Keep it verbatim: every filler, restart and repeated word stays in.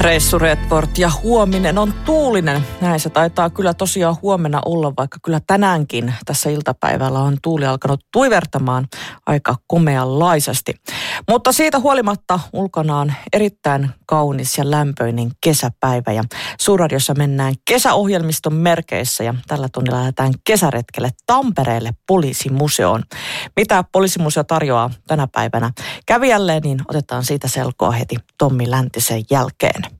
Reissureport ja huominen on tuulinen. Näin se taitaa kyllä tosiaan huomenna olla, vaikka kyllä tänäänkin tässä iltapäivällä on tuuli alkanut tuivertamaan aika komeanlaisesti. Mutta siitä huolimatta ulkona on erittäin kaunis ja lämpöinen kesäpäivä ja Suurradiossa mennään kesäohjelmiston merkeissä ja tällä tunnilla lähdetään kesäretkelle Tampereelle Poliisimuseoon. Mitä Poliisimuseo tarjoaa tänä päivänä kävijälleen, niin otetaan siitä selkoa heti Tommi Läntisen jälkeen.